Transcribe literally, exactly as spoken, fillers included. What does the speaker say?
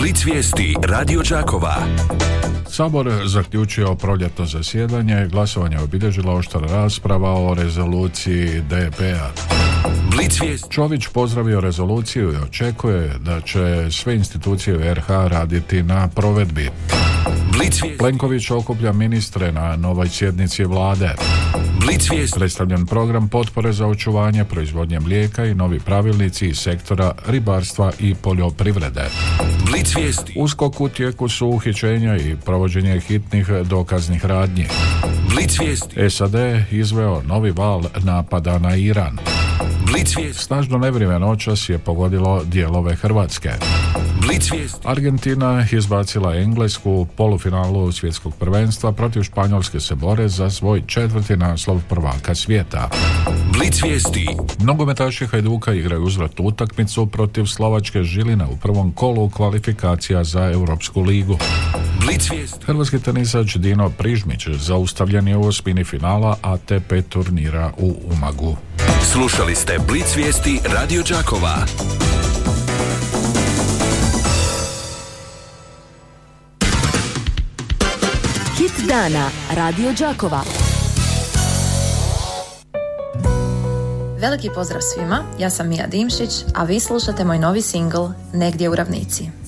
Blic vijesti Radio Đakova. Sabor zaključio proljetno zasjedanje, glasovanje je obilježila oštra rasprava o rezoluciji D P-a. Blic vijest. Čović pozdravio rezoluciju i očekuje da će sve institucije u R H raditi na provedbi. Blic vijest. Plenković okuplja ministre na novoj sjednici vlade. Blic vijest. Predstavljen program potpore za očuvanje proizvodnje mlijeka i novi pravilnici iz sektora ribarstva i poljoprivrede. Blic vijesti. USKOK u tijeku su uhićenja i provođenje hitnih dokaznih radnji. Blic vijesti. S A D izveo novi val napada na Iran. Blic vijest. Snažno nevrijeme noćas je pogodilo dijelove Hrvatske. Blic vijest. Argentina izbacila Englesku u polufinalu svjetskog prvenstva, protiv Španjolske se bore za svoj četvrti naslov prvaka svijeta. Blic vijesti. Nogometaši Hajduka igraju uzvratnu utakmicu protiv Slovačke Žiline u prvom kolu kvalifikacija za Europsku ligu. Blic vijesti. Hrvatski tenisač Dino Prižmić zaustavljen je u osmini finala A T P turnira u Umagu. Slušali ste Blic vijesti Radio Đakova. Hit dana Radio Đakova. Veliki pozdrav svima, ja sam Mija Dimšić, a vi slušate moj novi singl Negdje u ravnici.